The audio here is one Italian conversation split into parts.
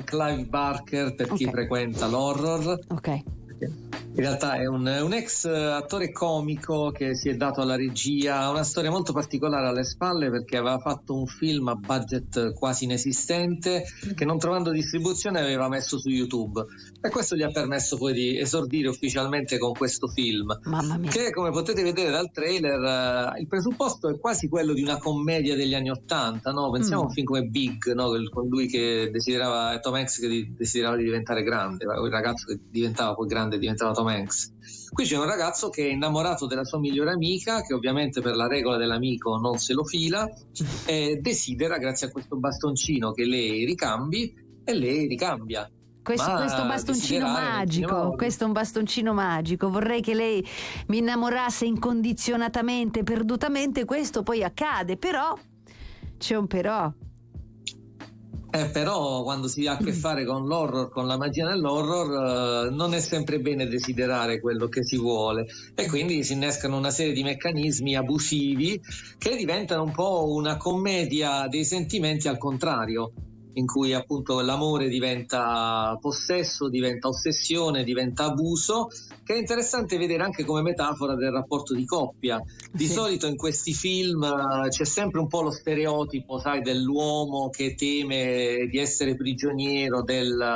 Clive Barker, per chi frequenta l'horror. Ok. In realtà è un ex attore comico che si è dato alla regia, ha una storia molto particolare alle spalle perché aveva fatto un film a budget quasi inesistente che, non trovando distribuzione, aveva messo su YouTube, e questo gli ha permesso poi di esordire ufficialmente con questo film. Mamma mia. Che, come potete vedere dal trailer, il presupposto è quasi quello di una commedia degli anni '80, no? Pensiamo a un film come Big, no? Con lui che desiderava, Tom Hanks che desiderava di diventare grande, il ragazzo che diventava poi grande diventava Tom Hanks. Qui c'è un ragazzo che è innamorato della sua migliore amica, che ovviamente per la regola dell'amico non se lo fila, e desidera, grazie a questo bastoncino, che lei ricambi, e lei ricambia. Questo bastoncino magico, questo è un bastoncino magico. Vorrei che lei mi innamorasse incondizionatamente, perdutamente. Questo poi accade, però c'è un però. Però quando si ha a che fare con l'horror, con la magia nell'horror, non è sempre bene desiderare quello che si vuole, e quindi si innescano una serie di meccanismi abusivi che diventano un po' una commedia dei sentimenti al contrario, in cui appunto l'amore diventa possesso, diventa ossessione, diventa abuso, che è interessante vedere anche come metafora del rapporto di coppia. Di solito in questi film c'è sempre un po' lo stereotipo, sai, dell'uomo che teme di essere prigioniero del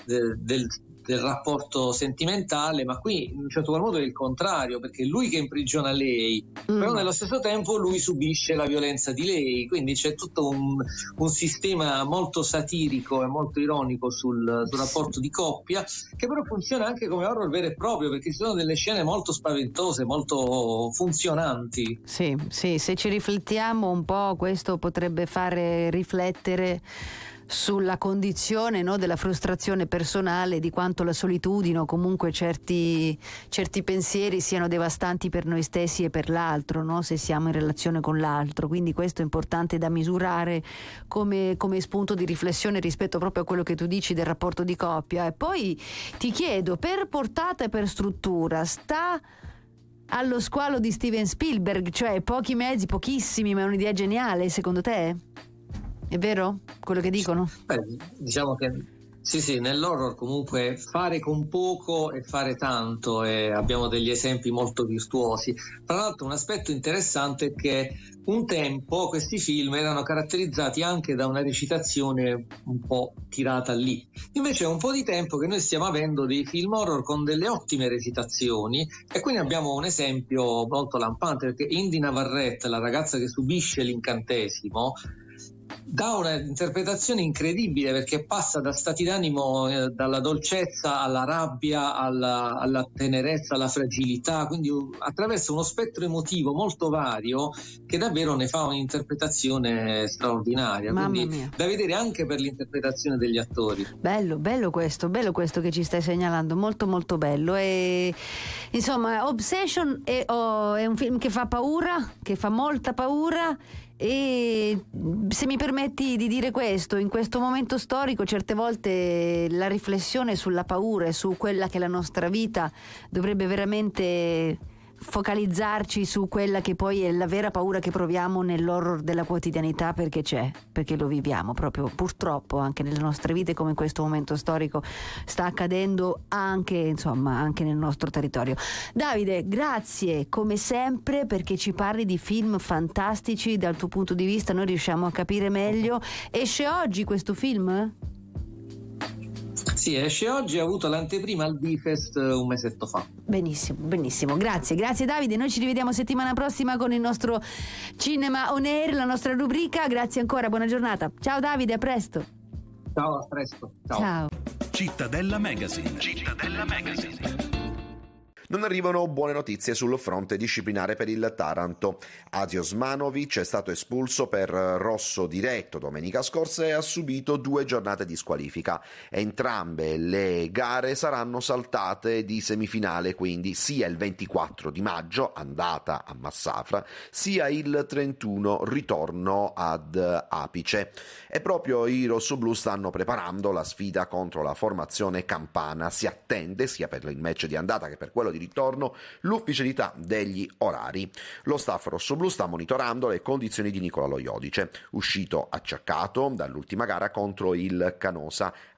rapporto sentimentale, ma qui in un certo qual modo è il contrario, perché è lui che imprigiona lei, però nello stesso tempo lui subisce la violenza di lei, quindi c'è tutto un sistema molto satirico e molto ironico sul rapporto di coppia, che però funziona anche come horror vero e proprio, perché ci sono delle scene molto spaventose, molto funzionanti. Sì, se ci riflettiamo un po', questo potrebbe fare riflettere sulla condizione, no, della frustrazione personale, di quanto la solitudine o comunque certi pensieri siano devastanti per noi stessi e per l'altro, no, se siamo in relazione con l'altro. Quindi questo è importante da misurare come spunto di riflessione rispetto proprio a quello che tu dici del rapporto di coppia. E poi ti chiedo, per portata e per struttura, sta allo squalo di Steven Spielberg, cioè pochi mezzi, pochissimi, ma è un'idea geniale, secondo te? È vero quello che dicono? Diciamo che sì, nell'horror comunque fare con poco e fare tanto, e abbiamo degli esempi molto virtuosi. Tra l'altro un aspetto interessante è che un tempo questi film erano caratterizzati anche da una recitazione un po' tirata lì. Invece è un po' di tempo che noi stiamo avendo dei film horror con delle ottime recitazioni, e quindi abbiamo un esempio molto lampante, perché Indy Navarrete, la ragazza che subisce l'incantesimo, dà una interpretazione incredibile, perché passa da stati d'animo, dalla dolcezza alla rabbia, alla tenerezza, alla fragilità, quindi attraverso uno spettro emotivo molto vario, che davvero ne fa un'interpretazione straordinaria. Mamma quindi mia. da vedere anche per l'interpretazione degli attori. Bello questo che ci stai segnalando, molto molto bello. E insomma, Obsession è un film che fa paura, che fa molta paura. E se mi permetti di dire questo, in questo momento storico certe volte la riflessione sulla paura e su quella che è la nostra vita dovrebbe veramente focalizzarci su quella che poi è la vera paura che proviamo nell'horror della quotidianità, perché lo viviamo proprio, purtroppo, anche nelle nostre vite, come in questo momento storico sta accadendo anche nel nostro territorio. Davide, grazie come sempre, perché ci parli di film fantastici, dal tuo punto di vista noi riusciamo a capire meglio. Esce oggi questo film? Sì, esce oggi, ha avuto l'anteprima al Bifest un mesetto fa. Benissimo, grazie Davide, noi ci rivediamo settimana prossima con il nostro Cinema On Air, la nostra rubrica. Grazie ancora, buona giornata. Ciao Davide, a presto. Ciao, a presto. Ciao. Cittadella Magazine. Non arrivano buone notizie sul fronte disciplinare per il Taranto. Adi Osmanovic è stato espulso per rosso diretto domenica scorsa e ha subito 2 giornate di squalifica. Entrambe le gare saranno saltate di semifinale, quindi sia il 24 di maggio, andata a Massafra, sia il 31 ritorno ad Apice. E proprio i rossoblù stanno preparando la sfida contro la formazione campana. Si attende, sia per il match di andata che per quello di ritorno, l'ufficialità degli orari. Lo staff rossoblù sta monitorando le condizioni di Nicola Loiodice, uscito acciaccato dall'ultima gara contro il Canosa.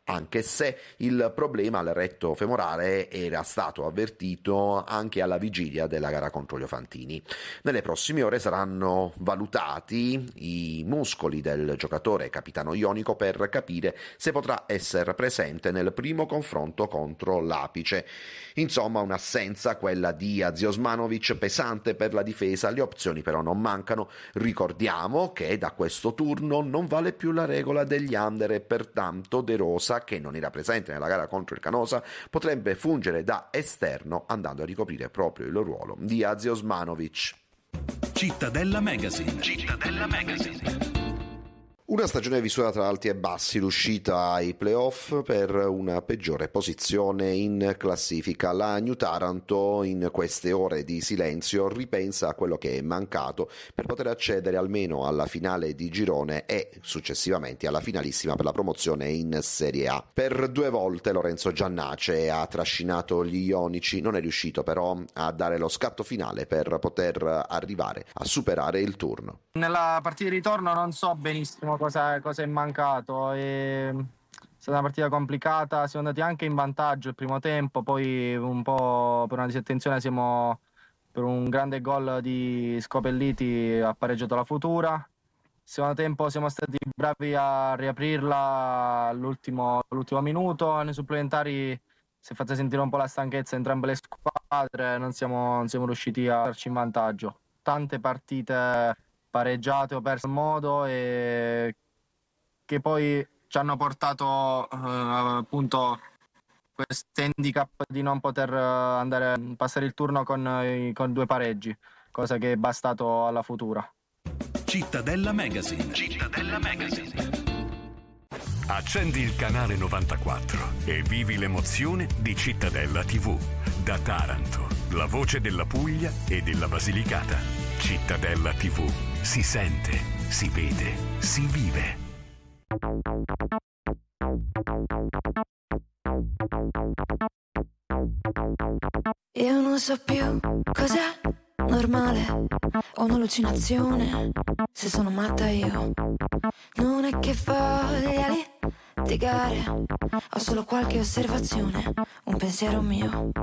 anche se il problema al retto femorale era stato avvertito anche alla vigilia della gara contro gli Ofantini. Nelle prossime ore saranno valutati i muscoli del giocatore capitano ionico per capire se potrà essere presente nel primo confronto contro l'Apice. Insomma, un'assenza, quella di Aziosmanovic, pesante per la difesa. Le opzioni però non mancano. Ricordiamo che da questo turno non vale più la regola degli under e pertanto De Rosa, che non era presente nella gara contro il Canosa, potrebbe fungere da esterno andando a ricoprire proprio il ruolo di Aziosmanovic. Cittadella Magazine. Una stagione vissuta tra alti e bassi, l'uscita ai playoff per una peggiore posizione in classifica. La New Taranto in queste ore di silenzio ripensa a quello che è mancato per poter accedere almeno alla finale di girone e successivamente alla finalissima per la promozione in Serie A. Per 2 volte Lorenzo Giannace ha trascinato gli ionici, non è riuscito però a dare lo scatto finale per poter arrivare a superare il turno. Nella partita di ritorno non so benissimo cosa è mancato. È stata una partita complicata, siamo andati anche in vantaggio il primo tempo, poi un po' per una disattenzione per un grande gol di Scopelliti ha pareggiato la Futura. Il secondo tempo siamo stati bravi a riaprirla all'ultimo minuto, nei supplementari si è fatta sentire un po' la stanchezza entrambe le squadre, non siamo riusciti a darci in vantaggio. Tante partite pareggiate o perse al modo e che poi ci hanno portato appunto questo handicap di non poter andare a passare il turno con 2 pareggi, cosa che è bastato alla Futura. Cittadella Magazine. Accendi il canale 94 e vivi l'emozione di Cittadella TV. Da Taranto, la voce della Puglia e della Basilicata. Cittadella TV. Si sente, si vede, si vive. Io non so più cos'è normale o un'allucinazione, se sono matta io. Non è che voglia litigare, ho solo qualche osservazione, un pensiero mio.